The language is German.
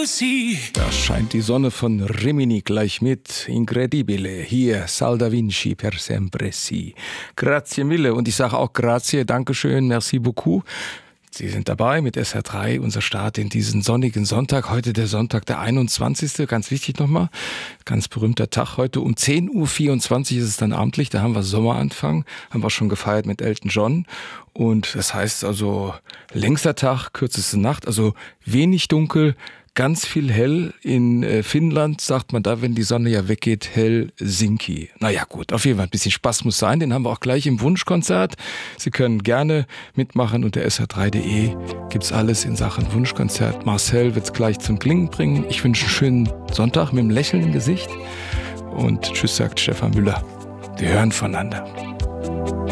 così. Da scheint die Sonne von Rimini gleich mit. Incredibile. Hier, Sal da Vinci per sempre si. Grazie mille. Und ich sage auch grazie, Dankeschön, merci beaucoup. Sie sind dabei mit SR3, unser Start in diesen sonnigen Sonntag. Heute der Sonntag, der 21. Ganz wichtig nochmal, ganz berühmter Tag heute. Um 10.24 Uhr ist es dann abendlich, da haben wir Sommeranfang, haben wir schon gefeiert mit Elton John. Und das heißt also längster Tag, kürzeste Nacht, also wenig dunkel, ganz viel hell. In Finnland sagt man da, wenn die Sonne ja weggeht, Helsinki. Naja gut, auf jeden Fall ein bisschen Spaß muss sein. Den haben wir auch gleich im Wunschkonzert. Sie können gerne mitmachen. Unter sr3.de gibt's alles in Sachen Wunschkonzert. Marcel wird's gleich zum Klingen bringen. Ich wünsche einen schönen Sonntag mit einem Lächeln im Gesicht. Und tschüss, sagt Stefan Müller. Wir hören voneinander.